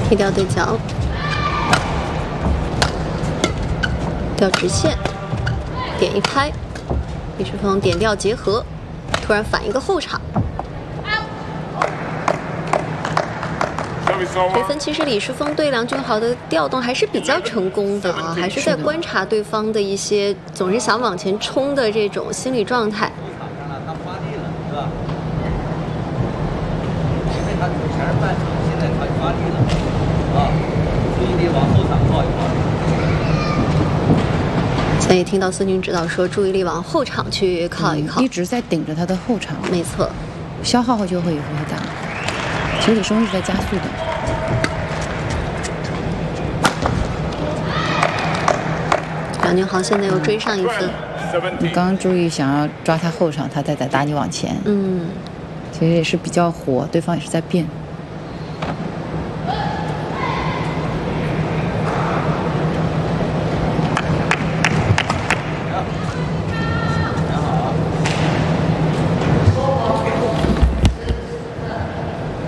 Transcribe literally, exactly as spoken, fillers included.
踢掉对角，掉直线，点一拍，李世峰点掉结合，突然反一个后场。这分其实李世峰对梁俊豪的调动还是比较成功的啊，还是在观察对方的一些总是想往前冲的这种心理状态。 他前半场现在他发力了啊，注意力往后场靠一靠。 所以听到孙军指导说，注意力往后场去靠一靠， 嗯、一直在顶着他的后场。 没错， 消耗就会也会大。其实李世峰一直在加速的。 梁俊豪现在又追上一分。 你刚刚注意想要抓他后场，他再再打你往前。 嗯。 其实也是比较活，对方也是在变。